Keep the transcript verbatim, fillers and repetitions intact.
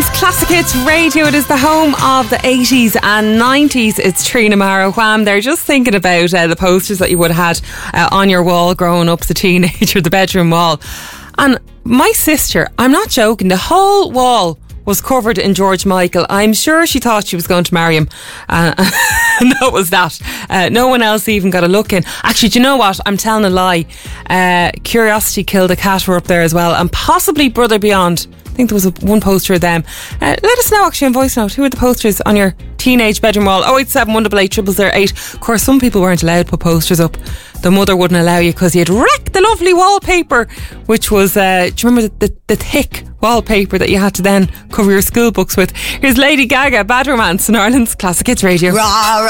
is Classic Hits Radio. It is the home of the eighties and nineties. It's Trina Mara Wham there, just thinking about uh, the posters that you would have had uh, on your wall growing up as a teenager, the bedroom wall. And my sister, I'm not joking, the whole wall was covered in George Michael. I'm sure she thought she was going to marry him. Uh, and that was that. Uh, no one else even got a look in. Actually, do you know what? I'm telling a lie. Uh, Curiosity Killed a Cat were up there as well. And possibly Brother Beyond. I think there was a, one poster of them. Uh, let us know actually in voice note. Who are the posters on your teenage bedroom wall? oh eight seven, one eight eight, zero zero zero eight. Of course, some people weren't allowed to put posters up. The mother wouldn't allow you because you'd wreck the lovely wallpaper, which was, uh, do you remember the, the, the thick wallpaper that you had to then cover your school books with? Here's Lady Gaga, Bad Romance on Ireland's Classic Hits Radio.